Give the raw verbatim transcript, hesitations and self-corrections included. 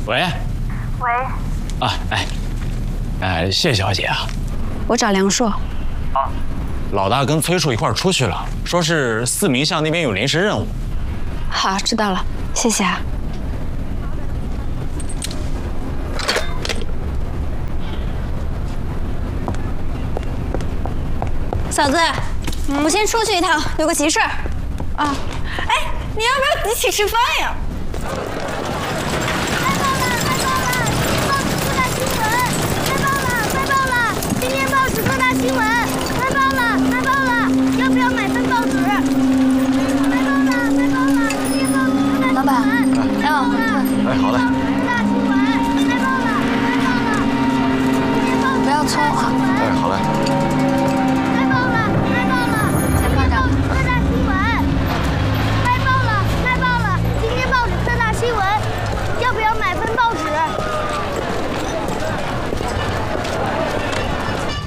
喂。 喂。 啊，哎，哎，谢小姐啊。 我找梁硕。 啊。老大跟崔叔一块儿出去了，说是四明巷那边有临时任务。 好，知道了，谢谢啊。嫂子，我先出去一趟，有个急事儿。啊，哎，你要不要一起吃饭呀？ 快报了，快报了！报纸各大新闻！快报了，快报了！今天报纸各大新闻！快报了，快报了！要不要买份报纸？快报了，快报了！今天报纸各大新闻！ 老板，来往回退。 哎，好嘞。